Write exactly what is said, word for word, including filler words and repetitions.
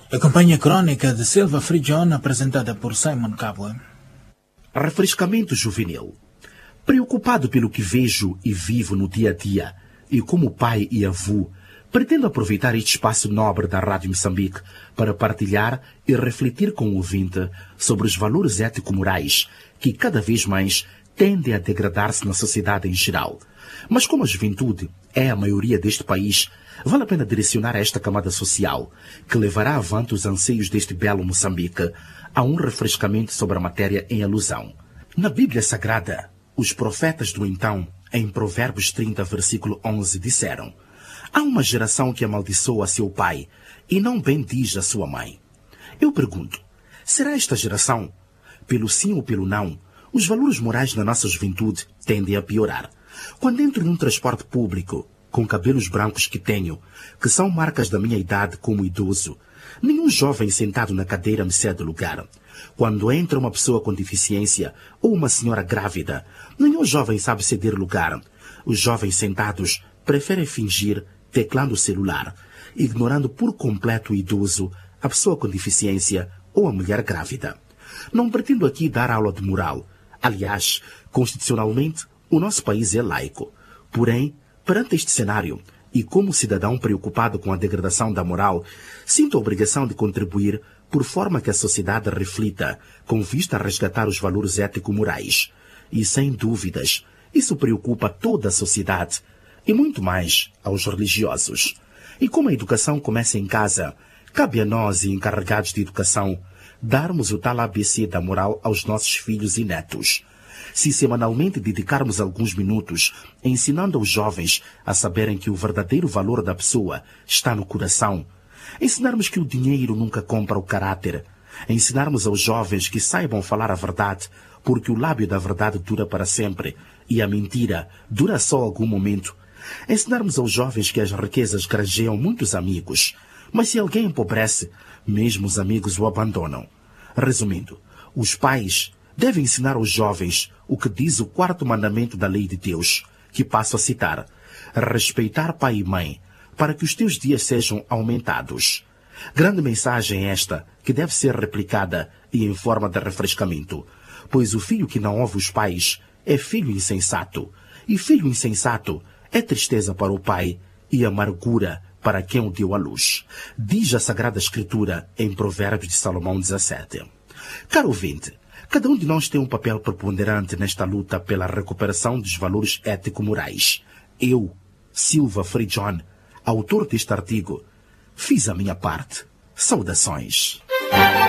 Acompanhe a crónica de Silva Frigion, apresentada por Simon Cabo. Refrescamento juvenil. Preocupado pelo que vejo e vivo no dia a dia, e como pai e avô, pretendo aproveitar este espaço nobre da Rádio Moçambique para partilhar e refletir com o ouvinte sobre os valores ético-morais que cada vez mais tendem a degradar-se na sociedade em geral. Mas como a juventude é a maioria deste país, vale a pena direcionar a esta camada social, que levará avante os anseios deste belo Moçambique, a um refrescamento sobre a matéria em alusão. Na Bíblia Sagrada, os profetas do então, em Provérbios trinta, versículo onze, disseram: há uma geração que amaldiçoa seu pai e não bendiz a sua mãe. Eu pergunto, será esta geração? Pelo sim ou pelo não, os valores morais na nossa juventude tendem a piorar. Quando entro num transporte público, com cabelos brancos que tenho, que são marcas da minha idade como idoso, nenhum jovem sentado na cadeira me cede lugar. Quando entra uma pessoa com deficiência ou uma senhora grávida, nenhum jovem sabe ceder lugar. Os jovens sentados preferem fingir teclando o celular, ignorando por completo o idoso, a pessoa com deficiência ou a mulher grávida. Não pretendo aqui dar aula de moral. Aliás, constitucionalmente, o nosso país é laico. Porém, perante este cenário, e como cidadão preocupado com a degradação da moral, sinto a obrigação de contribuir por forma que a sociedade reflita, com vista a resgatar os valores ético-morais. E, sem dúvidas, isso preocupa toda a sociedade, e muito mais aos religiosos. E como a educação começa em casa, cabe a nós, encarregados de educação, darmos o tal A B C da moral aos nossos filhos e netos. Se semanalmente dedicarmos alguns minutos ensinando aos jovens a saberem que o verdadeiro valor da pessoa está no coração, ensinarmos que o dinheiro nunca compra o caráter, ensinarmos aos jovens que saibam falar a verdade, porque o lábio da verdade dura para sempre e a mentira dura só algum momento, ensinarmos aos jovens que as riquezas granjeiam muitos amigos, mas se alguém empobrece, mesmo os amigos o abandonam. Resumindo, os pais devem ensinar aos jovens o que diz o quarto mandamento da lei de Deus, que passo a citar: respeitar pai e mãe, para que os teus dias sejam aumentados. Grande mensagem esta, que deve ser replicada e em forma de refrescamento, pois o filho que não ouve os pais é filho insensato, e filho insensato é tristeza para o pai e amargura para quem o deu à luz. Diz a Sagrada Escritura em Provérbios de Salomão dezassete. Caro ouvinte, cada um de nós tem um papel preponderante nesta luta pela recuperação dos valores ético-morais. Eu, Silva Frigion, autor deste artigo, fiz a minha parte. Saudações.